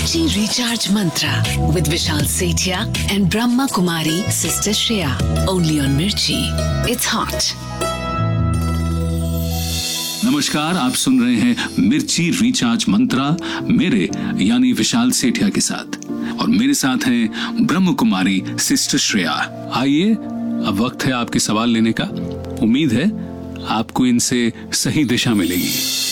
Mirchi Recharge Mantra with Vishal Sethia and Brahma Kumari Sister Shreya. Only on Mirchi. It's hot. नमस्कार, आप सुन रहे हैं मिर्ची recharge मंत्रा मेरे यानी विशाल सेठिया के साथ, और मेरे साथ हैं ब्रह्म कुमारी सिस्टर श्रेया। आइए, अब वक्त है आपके सवाल लेने का। उम्मीद है आपको इनसे सही दिशा मिलेगी।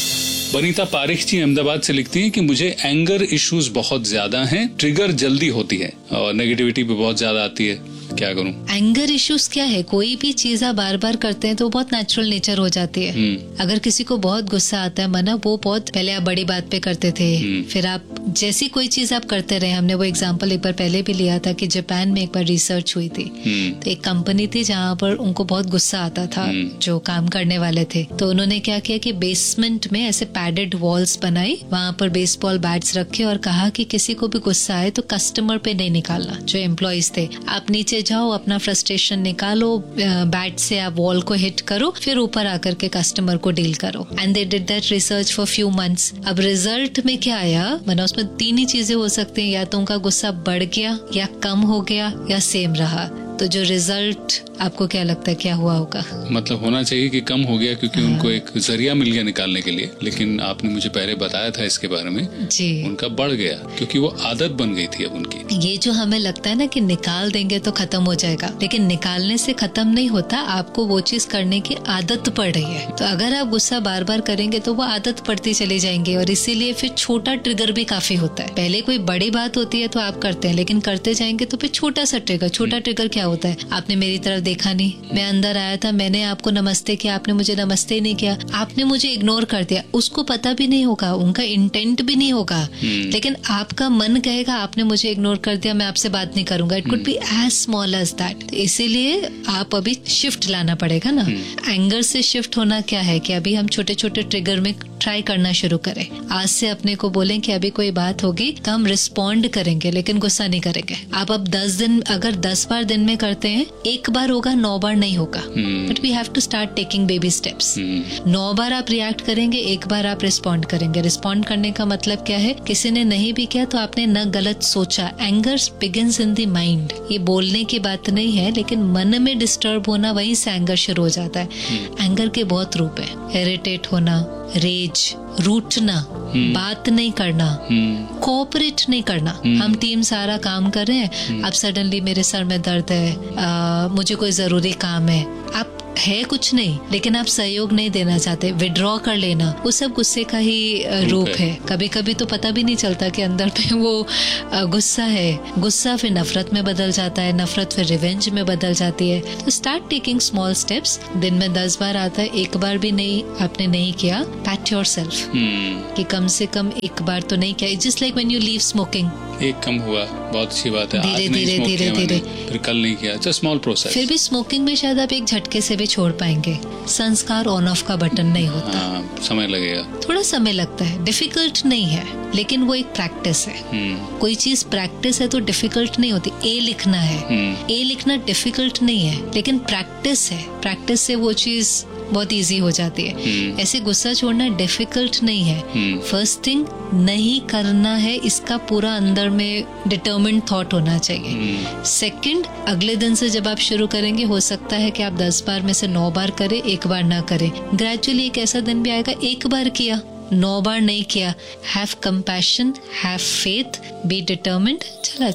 बनीता पारिक जी अहमदाबाद से लिखती हैं कि मुझे एंगर इश्यूज बहुत ज्यादा हैं, ट्रिगर जल्दी होती है और नेगेटिविटी भी बहुत ज्यादा आती है, क्या करूं? एंगर इश्यूज क्या है? कोई भी चीज आप बार बार करते हैं तो बहुत नेचुरल नेचर हो जाती है। अगर किसी को बहुत गुस्सा आता है, माना वो बहुत पहले आप बड़ी बात पे करते थे, फिर आप जैसी कोई चीज आप करते रहे। हमने वो एग्जांपल एक बार पहले भी लिया था कि जापान में एक बार रिसर्च हुई थी, तो एक कंपनी थी जहाँ पर उनको बहुत गुस्सा आता था जो काम करने वाले थे। तो उन्होंने क्या किया कि बेसमेंट में ऐसे पैडेड वॉल्स बनाई, वहां पर बेसबॉल बैट्स रखे और कहा कि किसी को भी गुस्सा आए तो कस्टमर पे नहीं निकालना। जो एम्प्लॉइज थे, आप नीचे जाओ, अपना फ्रस्ट्रेशन निकालो, बैट से आप वॉल को हिट करो, फिर ऊपर आकर के कस्टमर को डील करो। And they did that research for few months. अब रिजल्ट में क्या आया, मतलब उसमें तीन ही चीजें हो सकती हैं, या तो उनका गुस्सा बढ़ गया, या कम हो गया, या सेम रहा। तो जो रिजल्ट आपको क्या लगता है क्या हुआ होगा? मतलब होना चाहिए कि कम हो गया, क्योंकि उनको एक जरिया मिल गया निकालने के लिए। लेकिन आपने मुझे पहले बताया था इसके बारे में जी, उनका बढ़ गया क्योंकि वो आदत बन गई थी अब उनकी। ये जो हमें लगता है ना कि निकाल देंगे तो खत्म हो जाएगा, लेकिन निकालने से खत्म नहीं होता, आपको वो चीज करने की आदत पड़ रही है। तो अगर आप गुस्सा बार बार करेंगे तो वो आदत पड़ती चली जाएंगे, और इसीलिए फिर छोटा ट्रिगर भी काफी होता है। पहले कोई बड़ी बात होती है तो आप करते हैं, लेकिन करते जाएंगे तो फिर छोटा सा ट्रिगर। छोटा ट्रिगर क्या होता है? आपने मेरी तरफ देखा नहीं, मैं अंदर आया था, मैंने आपको नमस्ते किया, आपने मुझे नमस्ते नहीं किया, आपने मुझे इग्नोर कर दिया। उसको पता भी नहीं होगा, उनका इंटेंट भी नहीं होगा, लेकिन आपका मन कहेगा आपने मुझे इग्नोर कर दिया, मैं आपसे बात नहीं करूंगा। It could be as small as that. इसीलिए आप अभी शिफ्ट लाना पड़ेगा ना। एंगर से शिफ्ट होना क्या है कि अभी हम छोटे छोटे ट्रिगर में ट्राई करना शुरू करें। आज से अपने को बोलें कि अभी कोई बात होगी तो हम रिस्पॉन्ड करेंगे, लेकिन गुस्सा नहीं करेंगे। आप अब 10 दिन, अगर 10 बार दिन में करते हैं, एक बार होगा, 9 बार नहीं होगा। But we have to start taking baby steps. 9 बार आप रिएक्ट करेंगे, एक बार आप रिस्पॉन्ड करेंगे। रिस्पॉन्ड करने का मतलब क्या है? किसी ने नहीं भी किया तो आपने न गलत सोचा। Anger begins in the mind. ये बोलने की बात नहीं है, लेकिन मन में डिस्टर्ब होना, वहीं से एंगर शुरू हो जाता है। एंगर के बहुत रूप है। इरिटेट होना, रेज, रूठना, बात नहीं करना, कोऑपरेट नहीं करना। हम टीम सारा काम कर रहे हैं, अब सडनली मेरे सर में दर्द है, मुझे कोई जरूरी काम है, आप है कुछ नहीं, लेकिन आप सहयोग नहीं देना चाहते, विड्रॉ कर लेना, वो सब गुस्से का ही रूप है। कभी कभी तो पता भी नहीं चलता कि अंदर पे वो गुस्सा है। गुस्सा फिर नफरत में बदल जाता है, नफरत फिर रिवेंज में बदल जाती है। तो स्टार्ट टेकिंग स्मॉल स्टेप्स। दिन में 10 बार आता है, एक बार भी नहीं आपने नहीं किया, पैट योरसेल्फ कि कम से कम एक बार तो नहीं किया। Just like when you leave smoking, एक कम हुआ, बहुत अच्छी बात है। धीरे धीरे धीरे धीरे, फिर कल नहीं किया, इट्स अ स्मॉल प्रोसेस। फिर भी स्मोकिंग में शायद आप एक झटके से भी छोड़ पाएंगे। संस्कार ऑन ऑफ का बटन नहीं होता। समय लगेगा, थोड़ा समय लगता है, डिफिकल्ट नहीं है, लेकिन वो एक प्रैक्टिस है। कोई चीज प्रैक्टिस है तो डिफिकल्ट नहीं होती। ए लिखना है, ए लिखना डिफिकल्ट नहीं है, लेकिन प्रैक्टिस है। प्रैक्टिस से वो चीज बहुत इजी हो जाती है। ऐसे गुस्सा छोड़ना डिफिकल्ट नहीं है। फर्स्ट थिंग, नहीं करना है, इसका पूरा अंदर में डिटरमिन्ड थॉट होना चाहिए। सेकंड, अगले दिन से जब आप शुरू करेंगे, हो सकता है कि आप 10 बार में से 9 बार करें, एक बार ना करें। ग्रेजुअली एक ऐसा दिन भी आएगा, एक बार किया, 9 बार नहीं किया। Have compassion, have faith, B determined, चला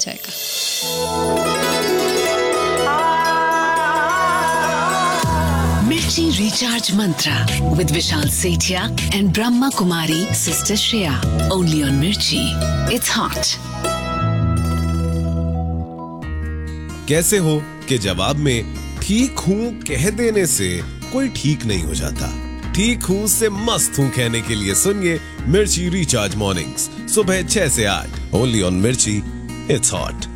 जाएगा। Mirchi Recharge Mantra with Vishal Sethia and Brahma Kumari Sister Shreya. Only on Mirchi. It's hot. कैसे हो कि जवाब में ठीक हूँ कह देने से कोई ठीक नहीं हो जाता। ठीक हूँ से मस्त हूँ कहने के लिए सुनिए मिर्ची रिचार्ज मॉर्निंग्स सुबह 6 से 8 ओनली ऑन मिर्ची। It's hot.